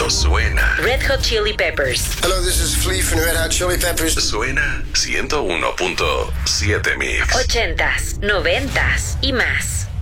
Esto suena. Red Hot Chili Peppers. Hello, this is Flea from Red Hot Chili Peppers. Suena 101.7 Mix. 80s, 90s y más.